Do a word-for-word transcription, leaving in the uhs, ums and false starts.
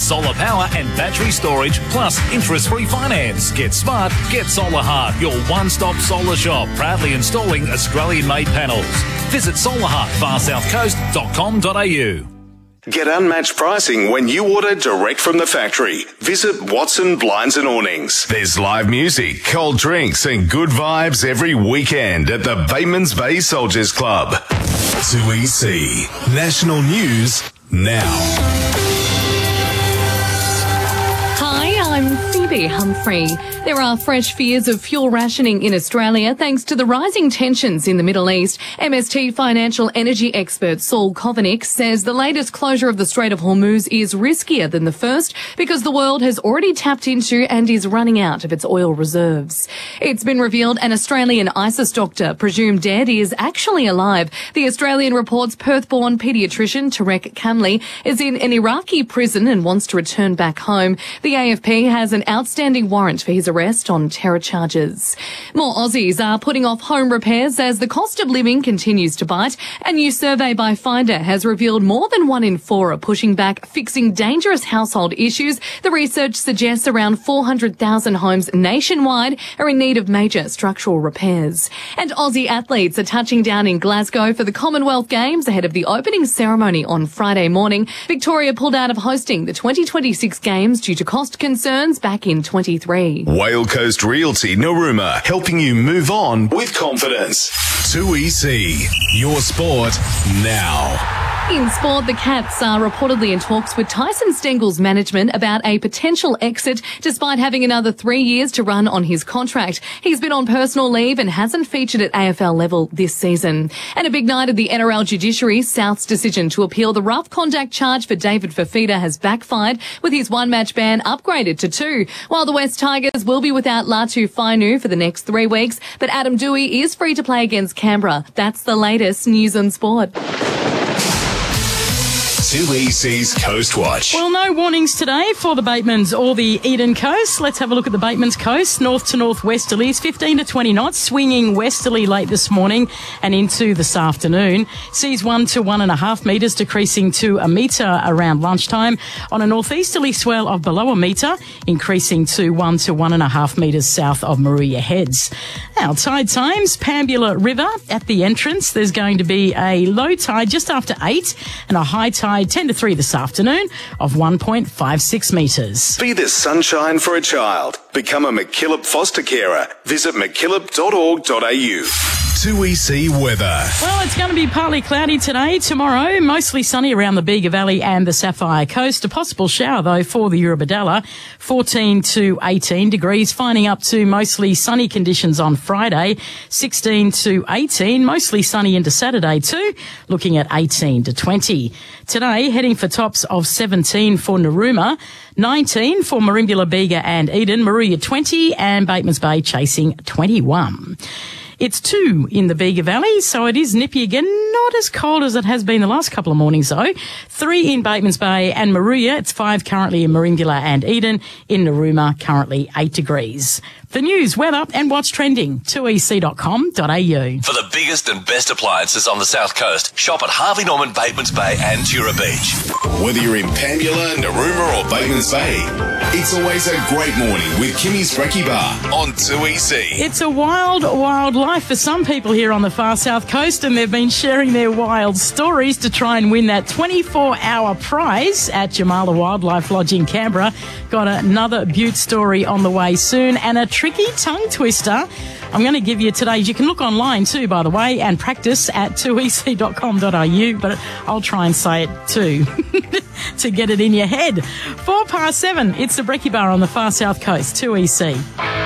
solar power and battery storage, plus interest-free finance. Get smart, get Solar Heart, your one-stop solar shop, proudly installing Australian-made panels. Visit solar heart far south coast dot com dot a u. Get unmatched pricing when you order direct from the factory. Visit Watson Blinds and Awnings. There's live music, cold drinks and good vibes every weekend at the Batemans Bay Soldiers Club. two E C National News now. Hi, I'm Phoebe Humphrey. There are fresh fears of fuel rationing in Australia thanks to the rising tensions in the Middle East. M S T financial energy expert Saul Kovanic says the latest closure of the Strait of Hormuz is riskier than the first because the world has already tapped into and is running out of its oil reserves. It's been revealed an Australian ISIS doctor presumed dead is actually alive. The Australian reports Perth-born paediatrician Tarek Kamli is in an Iraqi prison and wants to return back home. The A F P has an outstanding warrant for his arrest on terror charges. More Aussies are putting off home repairs as the cost of living continues to bite. A new survey by Finder has revealed more than one in four are pushing back fixing dangerous household issues. The research suggests around four hundred thousand homes nationwide are in need of major structural repairs. And Aussie athletes are touching down in Glasgow for the Commonwealth Games ahead of the opening ceremony on Friday morning. Victoria pulled out of hosting the twenty twenty-six Games due to cost concerns back in twenty-three. Whale Coast Realty Narooma, helping you move on with confidence. two E C, your sport now. In sport, the Cats are reportedly in talks with Tyson Stengel's management about a potential exit despite having another three years to run on his contract. He's been on personal leave and hasn't featured at A F L level this season. And a big night of the N R L judiciary. South's decision to appeal the rough conduct charge for David Fafita has backfired, with his one-match ban upgraded to two. While the West Tigers will be without Latu Fainu for the next three weeks, but Adam Dewey is free to play against Canberra. That's the latest news on sport. two E C's Coast Watch. Well, no warnings today for the Batemans or the Eden Coast. Let's have a look at the Batemans Coast. North to northwesterlies, fifteen to twenty knots, swinging westerly late this morning and into this afternoon. Seas one to one and a half metres, decreasing to a metre around lunchtime. On a northeasterly swell of below a metre, increasing to one to one and a half metres south of Maruya Heads. Our tide times, Pambula River at the entrance. There's going to be a low tide just after eight and a high tide ten to three this afternoon of one point five six metres. Be the sunshine for a child. Become a McKillop foster carer. Visit mckillop dot org dot a u. two E C weather. Well, it's going to be partly cloudy today. Tomorrow, mostly sunny around the Bega Valley and the Sapphire Coast. A possible shower, though, for the Eurobodalla. fourteen to eighteen degrees, finding up to mostly sunny conditions on Friday. sixteen to eighteen, mostly sunny into Saturday too, looking at eighteen to twenty. Today, heading for tops of seventeen for Narooma, nineteen for Merimbula, Bega and Eden, Maruya twenty and Batemans Bay chasing twenty-one. It's two in the Bega Valley, so it is nippy again. Not as cold as it has been the last couple of mornings, though. Three in Batemans Bay and Maruya. It's five currently in Merimbula and Eden. In Narooma, currently eight degrees. The news, weather and what's trending, two e c dot com dot a u. For the biggest and best appliances on the South Coast, shop at Harvey Norman, Batemans Bay and Tura Beach. Whether you're in Pambula, Narooma or Batemans Bay, it's always a great morning with Kimmy's Brekkie Bar on two E C. It's a wild, wild life for some people here on the far South Coast, and they've been sharing their wild stories to try and win that twenty-four hour prize at Jamala Wildlife Lodge in Canberra. Got another beaut story on the way soon and a tricky tongue twister I'm going to give you today. You can look online too, by the way, and practice at two e c dot com dot a u, but I'll try and say it too to get it in your head. Four past seven, it's the Brekkie Bar on the far South Coast, two E C.